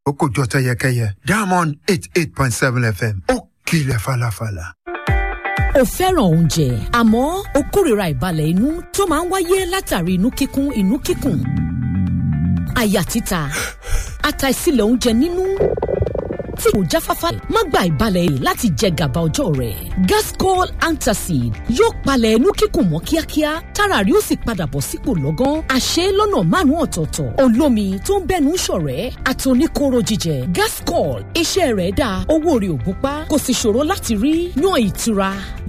ó kò jọ tẹyẹkẹyẹ Diamond 88.7 FM ó kilẹ̀ falafala. O fẹ́ràn oúnjẹ àmọ́ o kórìíra ìbalẹ̀ inú tó máa ń wáyé látàrí inú kíkùn àyà títa àtàìsílẹ̀ oúnjẹ nínú tí kò jáfáfá má gba ìbalẹ̀ yìí láti jẹ gàba ọjọ́ rẹ̀. Gascol Antacid yóò palẹ̀ inú kíkùn mọ́ kíákíá tára rí ó sì padà bọ̀ sípò lọ́gán. àṣẹ lọ́nà 5 ọ̀tọ̀ọ̀tọ̀ olómi tó ń bẹ́nu ṣọ̀rẹ́ àtòníkóró jíjẹ. Gascol iṣẹ́ rẹ̀ dáa owó rẹ̀ ò gúnpá kò sì ṣòro láti rí yan ìtura.